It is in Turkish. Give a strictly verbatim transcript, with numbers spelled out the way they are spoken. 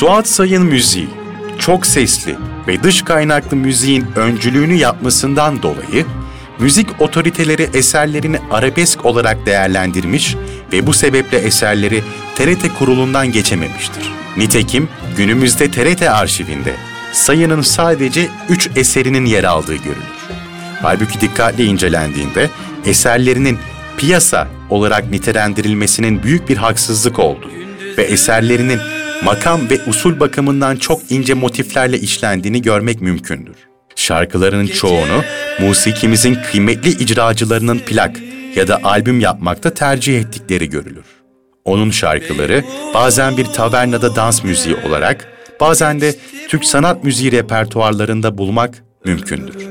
Suat Say'ın müziği, çok sesli ve dış kaynaklı müziğin öncülüğünü yapmasından dolayı müzik otoriteleri eserlerini arabesk olarak değerlendirmiş ve bu sebeple eserleri T R T kurulundan geçememiştir. Nitekim günümüzde T R T arşivinde Sayı'nın sadece üç eserinin yer aldığı görülür. Halbuki dikkatle incelendiğinde eserlerinin piyasa olarak nitelendirilmesinin büyük bir haksızlık olduğu ve eserlerinin makam ve usul bakımından çok ince motiflerle işlendiğini görmek mümkündür. Şarkılarının çoğunu musikimizin kıymetli icracılarının plak ya da albüm yapmakta tercih ettikleri görülür. Onun şarkıları bazen bir tavernada dans müziği olarak, bazen de Türk sanat müziği repertuarlarında bulmak mümkündür.